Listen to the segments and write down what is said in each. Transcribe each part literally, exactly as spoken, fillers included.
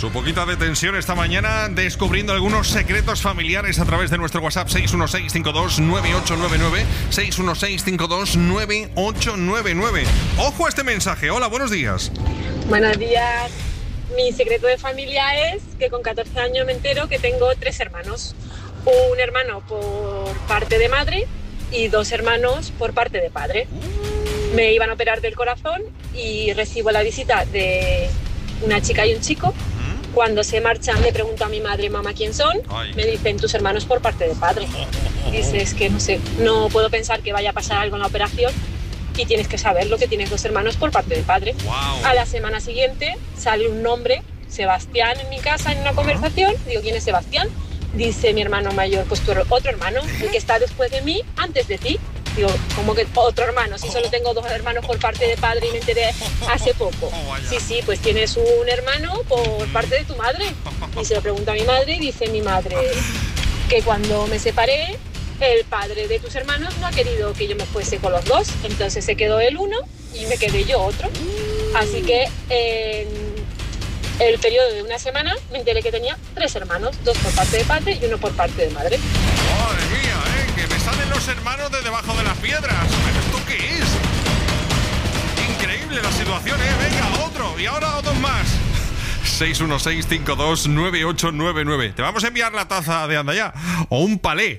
Su poquita de tensión esta mañana descubriendo algunos secretos familiares a través de nuestro WhatsApp seis uno seis cinco dos nueve ocho nueve nueve, seis uno seis cinco dos nueve ocho nueve nueve. Ojo a este mensaje. Hola, buenos días. Buenos días. Mi secreto de familia es que con catorce años me entero que tengo tres hermanos. Un hermano por parte de madre y dos hermanos por parte de padre. Me iban a operar del corazón y recibo la visita de una chica y un chico. Cuando se marchan le pregunto a mi madre, mamá, ¿quién son? Ay. Me dicen, tus hermanos por parte de padre. Dice, es que no sé, no puedo pensar que vaya a pasar algo en la operación y tienes que saberlo, que tienes dos hermanos por parte de padre. Wow. A la semana siguiente sale un nombre, Sebastián, en mi casa en una conversación. Digo, ¿quién es Sebastián? Dice mi hermano mayor, pues tu otro hermano, el que está después de mí, antes de ti. Digo, ¿cómo que otro hermano? Si solo tengo dos hermanos por parte de padre y me enteré hace poco. Sí, sí, pues tienes un hermano por parte de tu madre. Y se lo pregunto a mi madre y dice mi madre que cuando me separé, el padre de tus hermanos no ha querido que yo me fuese con los dos. Entonces se quedó él uno y me quedé yo otro. Así que en el periodo de una semana me enteré que tenía tres hermanos, dos por parte de padre y uno por parte de madre. Madre mía, ¿eh? Que me salen los hermanos de debajo de las piedras. ¿Pero esto qué es? Increíble la situación, ¿eh? Venga, otro. Y ahora dos más. seis uno seis cinco dos nueve ocho nueve nueve. Te vamos a enviar la taza de Anda Ya. O un palé.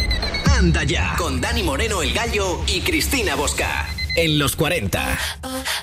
Anda Ya. Con Dani Moreno, el Gallo, y Cristina Bosca. En los cuarenta.